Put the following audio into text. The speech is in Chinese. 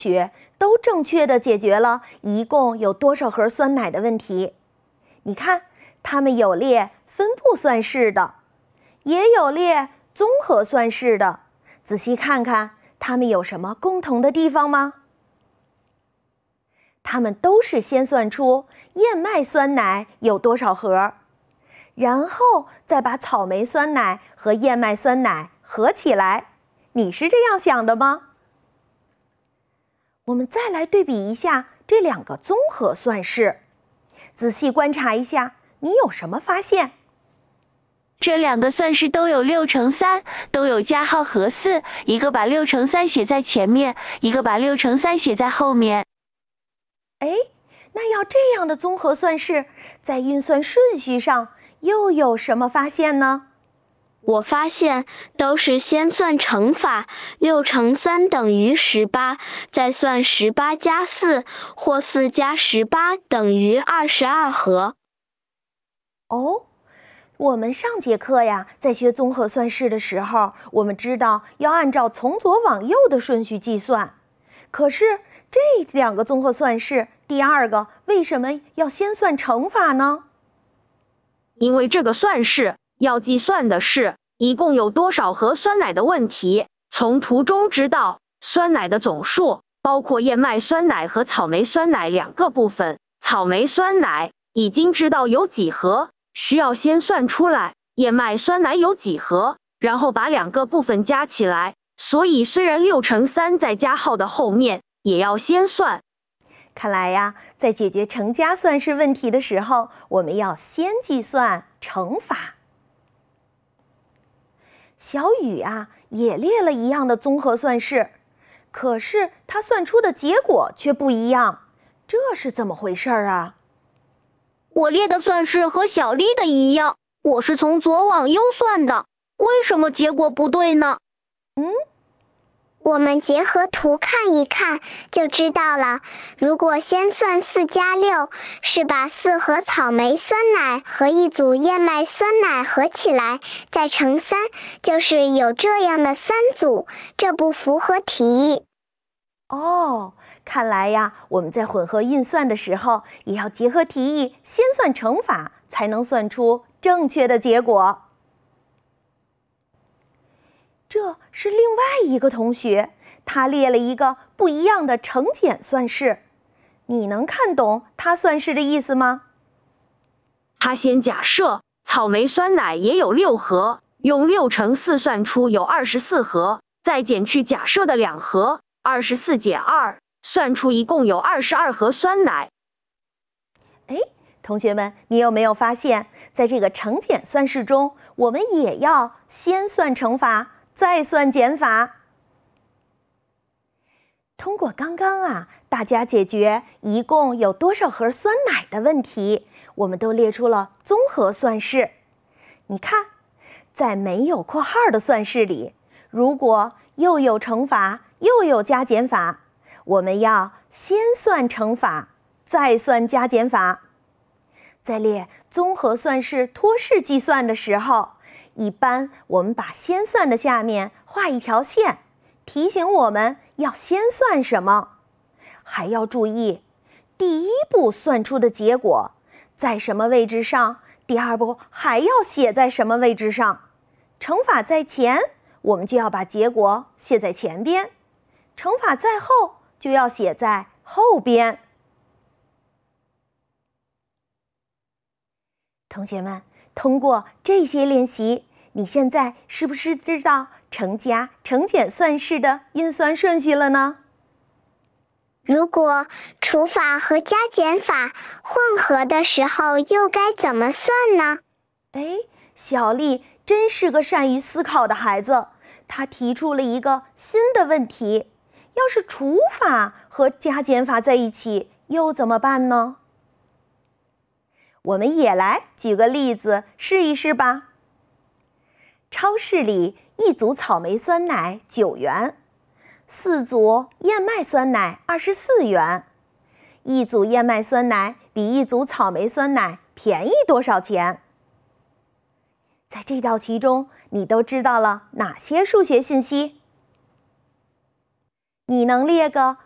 学都正确地解决了一共有多少盒酸奶的问题。你看，他们有列分布算式的，也有列综合算式的。仔细看看，它们有什么共同的地方吗？它们都是先算出燕麦酸奶有多少盒，然后再把草莓酸奶和燕麦酸奶合起来。你是这样想的吗？我们再来对比一下这两个综合算式，仔细观察一下，你有什么发现？ 这两个算式都有6乘3，都有加号和4，一个把6乘3写在前面，一个把6乘3写在后面。 那要这样的综合算式，在运算顺序上又有什么发现呢？ 我发现都是先算乘法，6乘3等于18，再算18加4，或4加18等于22盒。 我们上节课呀，在学综合算式的时候，我们知道要按照从左往右的顺序计算。可是这两个综合算式，第二个为什么要先算乘法呢？ 因为这个算式要计算的是一共有多少盒酸奶的问题。从图中知道，酸奶的总数包括燕麦酸奶和草莓酸奶两个部分。草莓酸奶已经知道有几盒，需要先算出来燕麦酸奶有几盒，然后把两个部分加起来。所以虽然6乘3在加号的后面，也要先算。 看来呀，在解决乘加算式问题的时候，我们要先计算乘法。小雨也列了一样的综合算式，可是他算出的结果却不一样，这是怎么回事啊？ 我列的算式和小丽的一样，我是从左往右算的，为什么结果不对呢？ 我们结合图看一看就知道了。如果先算4加6，是把4盒草莓酸奶和一组燕麦酸奶合起来，再乘3，就是有这样的3组，这不符合题意。 看来呀，我们在混合运算的时候，也要结合题意，先算乘法，才能算出正确的结果。这是另外一个同学，他列了一个不一样的乘减算式。你能看懂他算式的意思吗？ 他先假设草莓酸奶也有6盒，用6乘4算出有24盒，再减去假设的2盒，24减2，算出一共有22盒酸奶。 同学们，你有没有发现，在这个乘减算式中，我们也要先算乘法，再算减法。通过刚刚大家解决一共有多少盒酸奶的问题，我们都列出了综合算式。你看，在没有括号的算式里，如果又有乘法又有加减法，我们要先算乘法，再算加减法。在列综合算式托式计算的时候，一般我们把先算的下面画一条线，提醒我们要先算什么。还要注意，第一步算出的结果在什么位置上，第二步还要写在什么位置上。乘法在前，我们就要把结果写在前边；乘法在后，就要写在后边。同学们，通过这些练习，你现在是不是知道乘加、乘减算式的运算顺序了呢？ 如果除法和加减法混合的时候，又该怎么算呢？ 小丽真是个善于思考的孩子，她提出了一个新的问题：要是除法和加减法在一起，又怎么办呢？我们也来举个例子试一试吧。超市里一组草莓酸奶9元，4组燕麦酸奶24元。一组燕麦酸奶比一组草莓酸奶便宜多少钱？在这道题中，你都知道了哪些数学信息？你能列个